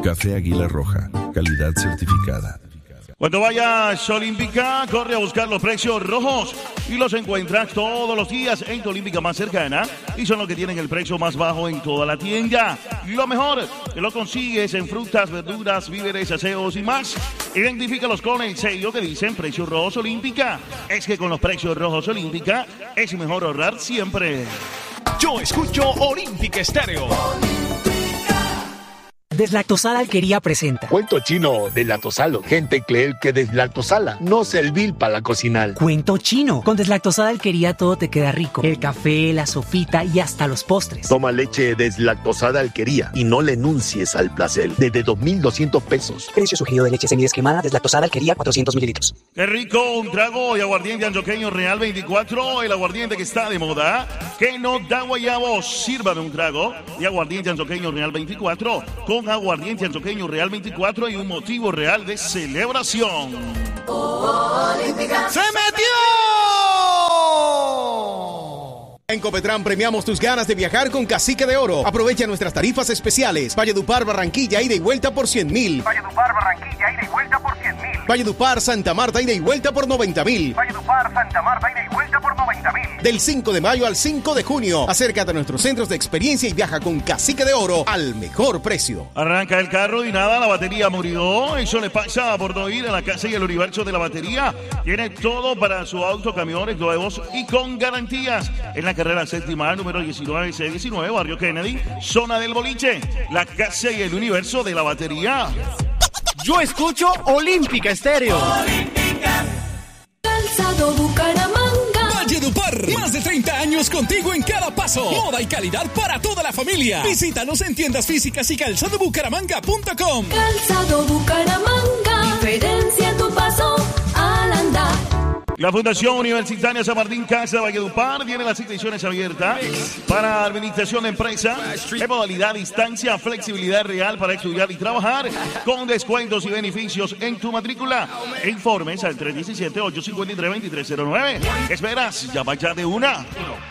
Café Águila Roja, calidad certificada. Cuando vayas a Olímpica, corre a buscar los precios rojos y los encuentras todos los días en tu Olímpica más cercana y son los que tienen el precio más bajo en toda la tienda. Lo mejor, que lo consigues en frutas, verduras, víveres, aseos y más. Identifícalos con el sello que dicen Precios Rojos Olímpica. Es que con los Precios Rojos Olímpica es mejor ahorrar siempre. Yo escucho Olímpica Estéreo. Deslactosada Alquería presenta Cuento chino deslactosalo. Gente cree que deslactosala no servir para la cocinar. Cuento chino. Con Deslactosada Alquería todo te queda rico. El café, la sopita y hasta los postres. Toma leche deslactosada Alquería y no le enuncies al placer. Desde 2,200 pesos. Precio sugerido de leche semidesquemada Deslactosada Alquería 400 mililitros. ¡Qué rico! Un trago de aguardiente antioqueño Real 24, el aguardiente que está de moda, que no da guayabos. Sírvame un trago de aguardiente antioqueño Real 24 con aguardiente antioqueño Real 24 y un motivo real de celebración. ¡Se metió! En Copetran premiamos tus ganas de viajar con Cacique de Oro. Aprovecha nuestras tarifas especiales. Valledupar, Barranquilla, ida y vuelta por 100,000. Valledupar, Barranquilla, ida y vuelta por 100,000. Valledupar, Santa Marta, ida y vuelta por 90,000. Valledupar, Santa Marta, ida y vuelta por 90,000. Del 5 de mayo al 5 de junio. Acércate a nuestros centros de experiencia y viaja con Cacique de Oro al mejor precio. Arranca el carro y nada, la batería murió. Eso le pasa por no ir a la casa y el universo de la batería. Tiene todo para su auto, camiones nuevos y con garantías. En la carrera séptima, número 19C19, Barrio Kennedy, zona del boliche. La casa y el universo de la batería. Yo escucho Olímpica Estéreo. Olímpica. Calzado Bucaramanga. Valledupar, más de 30 años contigo en cada paso. Moda y calidad para toda la familia. Visítanos en tiendas físicas y calzadobucaramanga.com. Calzado Bucaramanga. Diferencia en tu paso al andar. La Fundación Universitaria San Martín Casa de Valledupar tiene las inscripciones abiertas para administración de empresa en modalidad distancia, flexibilidad real para estudiar y trabajar con descuentos y beneficios en tu matrícula. Informes al 317-853-2309. ¿Qué esperas? Llama ya de una.